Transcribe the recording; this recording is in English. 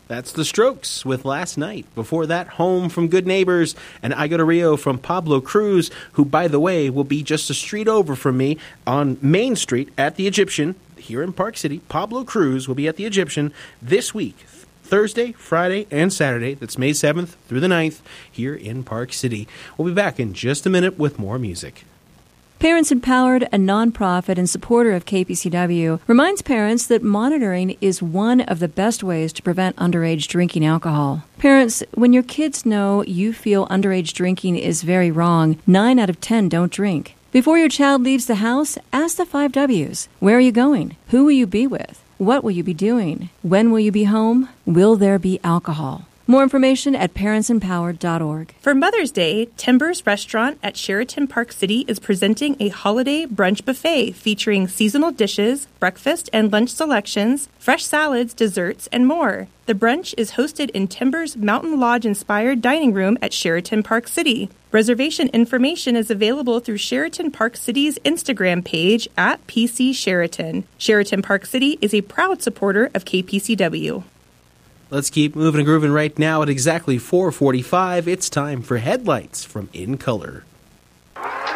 That's The Strokes with Last Night. Before that, Home from Good Neighbors and I Go to Rio from Pablo Cruz, who, by the way, will be just a street over from me on Main Street at the Egyptian here in Park City. Pablo Cruz will be at the Egyptian this week, Thursday, Friday, and Saturday. That's May 7th through the 9th here in Park City. We'll be back in just a minute with more music. Parents Empowered, a nonprofit and supporter of KPCW, reminds parents that monitoring is one of the best ways to prevent underage drinking alcohol. Parents, when your kids know you feel underage drinking is very wrong, 9 out of 10 don't drink. Before your child leaves the house, ask the 5 W's. Where are you going? Who will you be with? What will you be doing? When will you be home? Will there be alcohol? More information at parentsempowered.org. For Mother's Day, Timbers Restaurant at Sheraton Park City is presenting a holiday brunch buffet featuring seasonal dishes, breakfast and lunch selections, fresh salads, desserts, and more. The brunch is hosted in Timbers Mountain Lodge-inspired dining room at Sheraton Park City. Reservation information is available through Sheraton Park City's Instagram page at PC Sheraton. Sheraton Park City is a proud supporter of KPCW. Let's keep moving and grooving right now at exactly 4:45. It's time for Headlights from In Color.